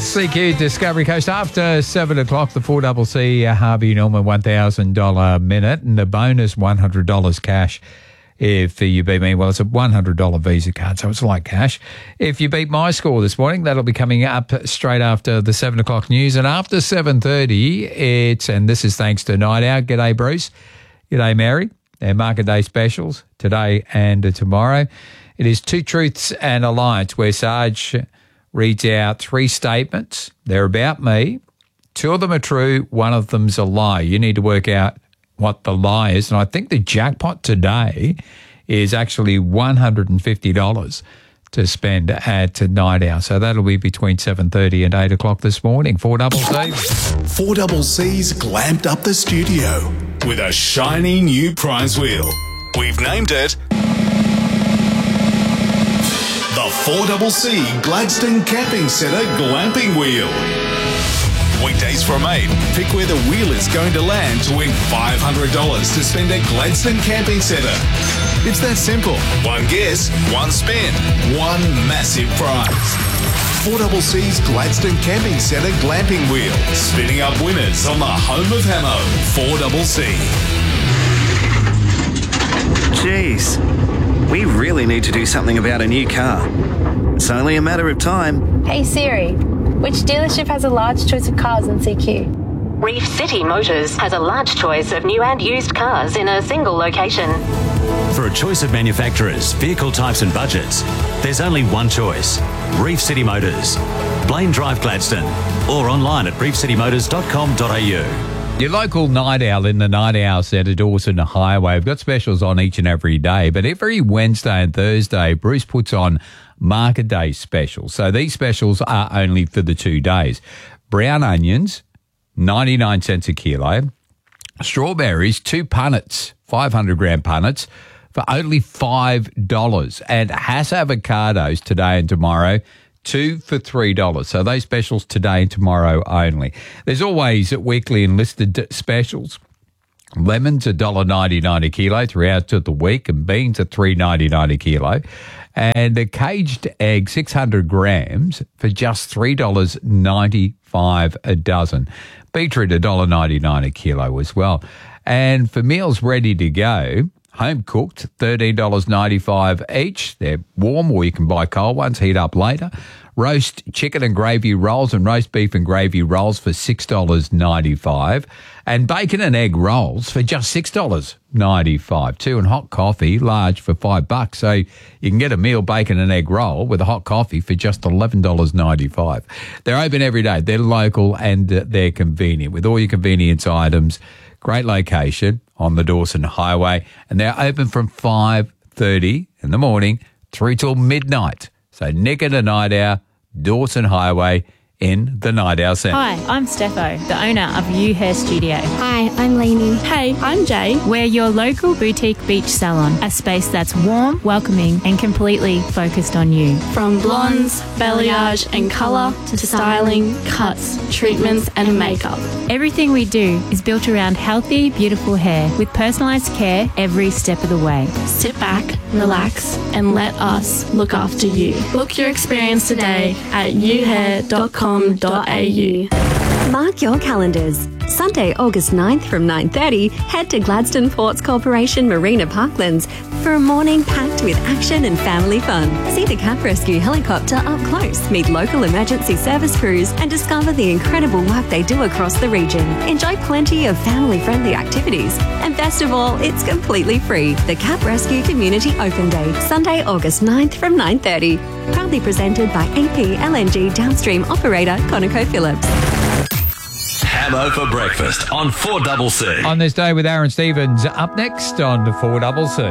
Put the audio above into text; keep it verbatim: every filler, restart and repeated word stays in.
C Q Discovery Coast after seven o'clock, the four C C Harvey Norman one thousand dollars minute and the bonus one hundred dollars cash. If you beat me, well, it's a one hundred dollars Visa card, so it's like cash. If you beat my score this morning, that'll be coming up straight after the seven o'clock news. And after seven thirty, it's, and this is thanks to Night Out. G'day, Bruce. G'day, Mary. Their market day specials today and tomorrow. It is Two Truths and a Lie, where Sarge reads out three statements. They're about me. Two of them are true. One of them's a lie. You need to work out what the lie is. And I think the jackpot today is actually one hundred fifty dollars to spend at Night Owl. So that'll be between seven thirty and eight o'clock this morning. four C C. four C C's glamped up the studio with a shiny new prize wheel. We've named it the four C C Gladstone Camping Centre Glamping Wheel. Weekdays from eight, pick where the wheel is going to land to win five hundred dollars to spend at Gladstone Camping Centre. It's that simple. One guess, one spin, one massive prize. four C C's Gladstone Camping Centre Glamping Wheel, spinning up winners on the home of Hamo, four C C. Jeez, we really need to do something about a new car. It's only a matter of time. Hey Siri, which dealership has a large choice of cars in C Q? Reef City Motors has a large choice of new and used cars in a single location. For a choice of manufacturers, vehicle types and budgets, there's only one choice. Reef City Motors. Blaine Drive, Gladstone. Or online at reef city motors dot com dot a u. Your local Night Owl in the Night Owl Centre, Dawson Highway. We've got specials on each and every day, but every Wednesday and Thursday, Bruce puts on Market Day specials. So these specials are only for the two days. Brown onions, ninety-nine cents a kilo. Strawberries, two punnets, five hundred gram punnets, for only five dollars. And Hass avocados today and tomorrow, two for three dollars. So those specials today and tomorrow only. There's always weekly and listed specials. Lemons one dollar ninety-nine a kilo throughout the week, and beans are three dollars ninety-nine a kilo. And a caged egg, six hundred grams, for just three dollars ninety-five a dozen. Beetroot, one dollar ninety-nine a kilo as well. And for meals ready to go, home cooked, thirteen dollars ninety-five each. They're warm, or you can buy cold ones, heat up later. Roast chicken and gravy rolls and roast beef and gravy rolls for six dollars ninety-five. And bacon and egg rolls for just six dollars ninety-five. Two and hot coffee, large, for five bucks. So you can get a meal bacon and egg roll with a hot coffee for just eleven dollars ninety-five. They're open every day. They're local and they're convenient with all your convenience items. Great location on the Dawson Highway, and they're open from five thirty in the morning through till midnight. So Nick and a Night Owl, Dawson Highway in the Night Owl Centre. Hi, I'm Steffo, the owner of U Hair Studio. Hi, I'm Lainey. Hey, I'm Jay. We're your local boutique beach salon, a space that's warm, welcoming and completely focused on you. From blondes, balayage and colour to styling, cuts, treatments and makeup. Everything we do is built around healthy, beautiful hair with personalised care every step of the way. Sit back, relax and let us look after you. Book your experience today at u hair dot com dot a u. Mark your calendars. Sunday, August ninth from nine thirty, head to Gladstone Ports Corporation Marina Parklands for a morning packed with action and family fun. See the Cap Rescue helicopter up close, meet local emergency service crews and discover the incredible work they do across the region. Enjoy plenty of family-friendly activities. And best of all, it's completely free. The Cap Rescue Community Open Day, Sunday, August ninth from nine thirty. Proudly presented by A P L N G downstream operator ConocoPhillips. Hamo for breakfast on four C C. On this day with Aaron Stevens, up next on four C C.